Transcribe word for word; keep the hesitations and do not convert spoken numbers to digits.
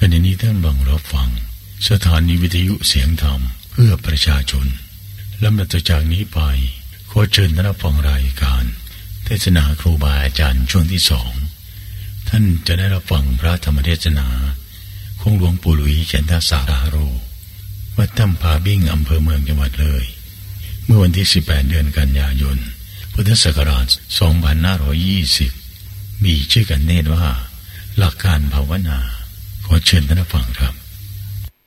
ณะนี้ท่านบังรับฟังสถานีวิทยุเสียงธรรมเพื่อประชาชนลำดับจากนี้ไปขอเชิญท่านรับฟังรายการเทศนาครูบาอาจารย์ช่วงที่สองท่านจะได้รับฟังพระธรรมเทศนาของหลวงปู่หลุยส์จันทสาราโรวัดถ้ำผาบิ้งอำเภอเมืองจังหวัดเลยเมื่อวันที่สิบแปดเดือนกันยายนพุทธศักราชสองพันห้าร้อยยี่สิบมีชื่อกันเนตรว่าหลักการภาวนาขอเชิญท่านรับฟังครับ